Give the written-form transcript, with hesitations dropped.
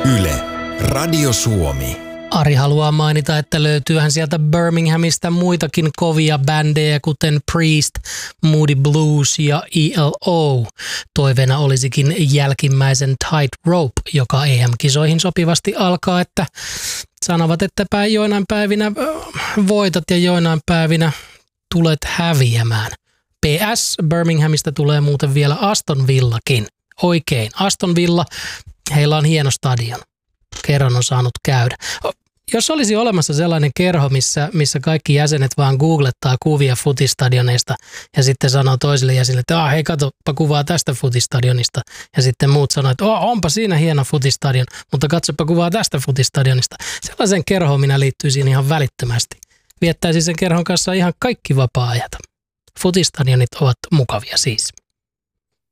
Yle, Radio Suomi. Ari haluaa mainita, että löytyyhän sieltä Birminghamista muitakin kovia bändejä, kuten Priest, Moody Blues ja ELO. Toiveena olisikin jälkimmäisen Tightrope, joka EM-kisoihin sopivasti alkaa, että sanovat, että joinain päivinä voitat ja joinain päivinä tulet häviämään. PS, Birminghamista tulee muuten vielä Aston Villakin. Oikein, Aston Villa, heillä on hieno stadion. Kerran on saanut käydä. Jos olisi olemassa sellainen kerho, missä kaikki jäsenet vaan googlettaa kuvia futistadioneista ja sitten sanoo toisille jäsenille, että hei katsoppa kuvaa tästä futistadionista. Ja sitten muut sanoo, että onpa siinä hieno futistadion, mutta katsoppa kuvaa tästä futistadionista. Sellaisen kerhoon minä liittyisin ihan välittömästi. Viettäisin sen kerhon kanssa ihan kaikki vapaa-ajat. Futistadionit ovat mukavia siis.